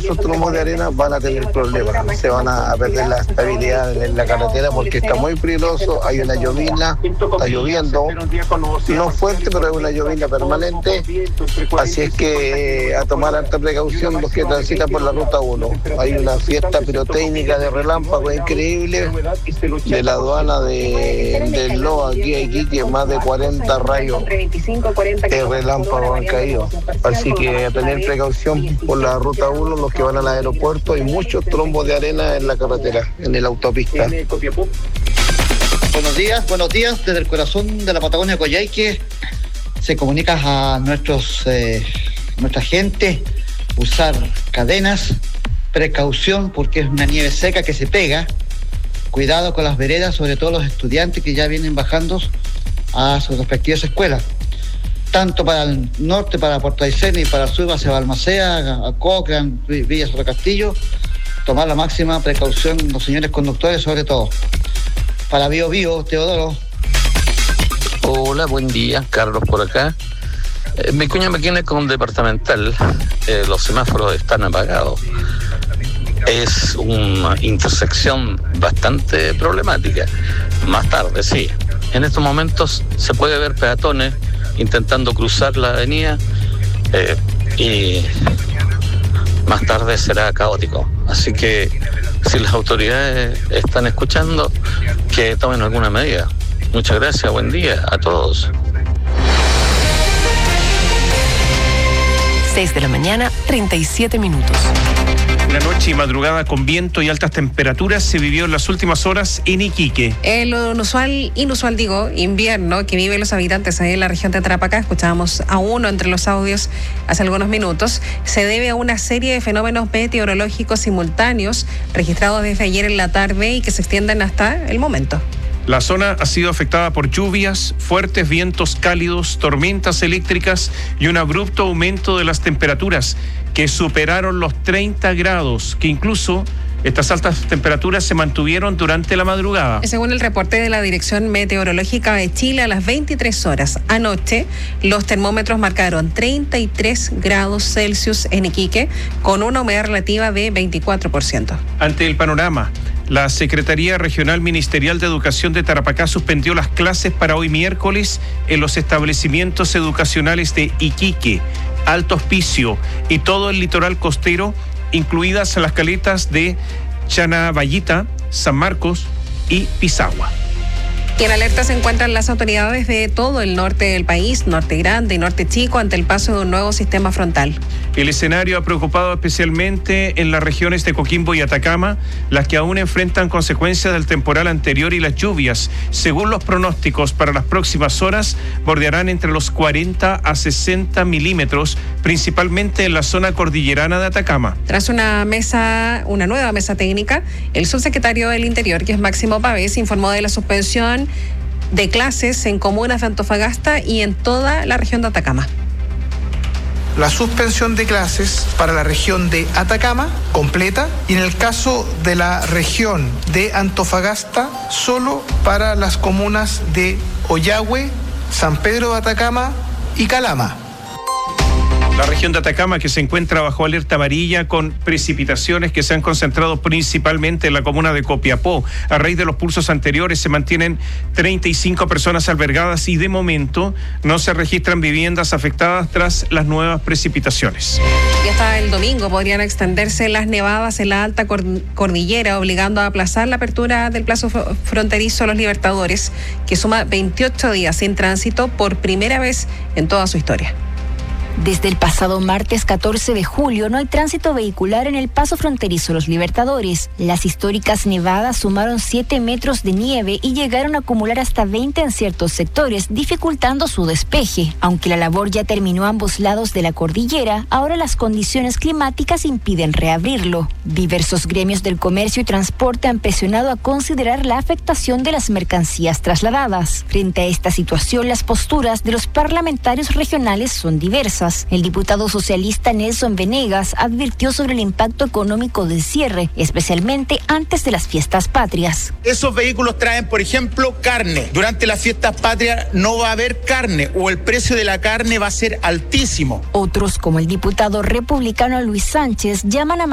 esos tromos de arena van a tener problemas, se van a perder la estabilidad en la carretera porque está muy peligroso, hay una llovizna, está lloviendo, no fuerte, pero es una llovizna permanente, así es que a tomar alta precaución los que transitan por la ruta 1. Hay una fiesta pirotécnica de relámpago increíble de la aduana del LOA aquí a Iquique, más de 40 rayos de relámpago han caído, así que a tener precaución por la ruta 1, los que van al aeropuerto, hay muchos trombos de arena en la carretera, en la autopista. Buenos días, desde el corazón de la Patagonia Coyhaique se comunica a nuestra gente usar cadenas, precaución porque es una nieve seca que se pega, cuidado con las veredas, sobre todo los estudiantes que ya vienen bajando a sus respectivas escuelas, tanto para el norte, para Puerto Aysén, y para el sur, hacia Balmaceda, a Cochrane, Villa Cerro Castillo, tomar la máxima precaución los señores conductores, sobre todo. Para Bio Bio, Teodoro. Hola, buen día, Carlos por acá. Mi cuña me tiene con departamental, los semáforos están apagados. Es una intersección bastante problemática. Más tarde, sí. En estos momentos se puede ver peatones intentando cruzar la avenida y más tarde será caótico. Así que si las autoridades están escuchando, que tomen alguna medida. Muchas gracias, buen día a todos. 6 de la mañana, 37 minutos. Una noche y madrugada con viento y altas temperaturas se vivió en las últimas horas en Iquique. Lo inusual invierno que viven los habitantes ahí en la región de Tarapacá, escuchábamos a uno entre los audios hace algunos minutos, se debe a una serie de fenómenos meteorológicos simultáneos registrados desde ayer en la tarde y que se extienden hasta el momento. La zona ha sido afectada por lluvias, fuertes vientos cálidos, tormentas eléctricas y un abrupto aumento de las temperaturas que superaron los 30 grados, que incluso estas altas temperaturas se mantuvieron durante la madrugada. Según el reporte de la Dirección Meteorológica de Chile, a las 23 horas anoche, los termómetros marcaron 33 grados Celsius en Iquique, con una humedad relativa de 24%. Ante el panorama, la Secretaría Regional Ministerial de Educación de Tarapacá suspendió las clases para hoy miércoles en los establecimientos educacionales de Iquique, Alto Hospicio y todo el litoral costero, incluidas las caletas de Chanavallita, San Marcos y Pisagua. Y en alerta se encuentran las autoridades de todo el norte del país, Norte Grande y Norte Chico, ante el paso de un nuevo sistema frontal. El escenario ha preocupado especialmente en las regiones de Coquimbo y Atacama, las que aún enfrentan consecuencias del temporal anterior y las lluvias. Según los pronósticos, para las próximas horas bordearán entre los 40 a 60 milímetros, principalmente en la zona cordillerana de Atacama. Tras una nueva mesa técnica, el subsecretario del Interior, que es Máximo Pavés, informó de la suspensión de clases en comunas de Antofagasta y en toda la región de Atacama. La suspensión de clases para la región de Atacama completa y en el caso de la región de Antofagasta solo para las comunas de Ollagüe, San Pedro de Atacama y Calama. La región de Atacama, que se encuentra bajo alerta amarilla con precipitaciones que se han concentrado principalmente en la comuna de Copiapó. A raíz de los pulsos anteriores se mantienen 35 personas albergadas y de momento no se registran viviendas afectadas tras las nuevas precipitaciones. Y hasta el domingo podrían extenderse las nevadas en la alta cordillera, obligando a aplazar la apertura del plazo fronterizo a los Libertadores, que suma 28 días sin tránsito por primera vez en toda su historia. Desde el pasado martes 14 de julio no hay tránsito vehicular en el paso fronterizo Los Libertadores. Las históricas nevadas sumaron 7 metros de nieve y llegaron a acumular hasta 20 en ciertos sectores, dificultando su despeje. Aunque la labor ya terminó a ambos lados de la cordillera, ahora las condiciones climáticas impiden reabrirlo. Diversos gremios del comercio y transporte han presionado a considerar la afectación de las mercancías trasladadas. Frente a esta situación, las posturas de los parlamentarios regionales son diversas. El diputado socialista Nelson Venegas advirtió sobre el impacto económico del cierre, especialmente antes de las fiestas patrias. Esos vehículos traen, por ejemplo, carne. Durante las fiestas patrias no va a haber carne o el precio de la carne va a ser altísimo. Otros, como el diputado republicano Luis Sánchez, llaman a